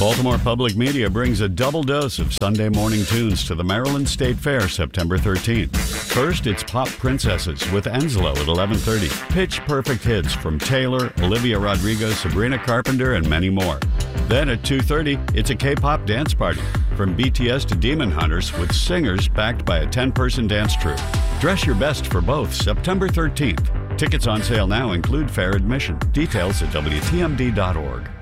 Baltimore Public Media brings a double dose of Sunday morning tunes to the Maryland State Fair September 13th. First, it's Pop Princesses with Enslow at 11:30. Pitch Perfect hits from Taylor, Olivia Rodrigo, Sabrina Carpenter, and many more. Then at 2:30, it's a K-pop dance party from BTS to Demon Hunters with singers backed by a 10-person dance troupe. Dress your best for both September 13th. Tickets on sale now include fair admission. Details at WTMD.org.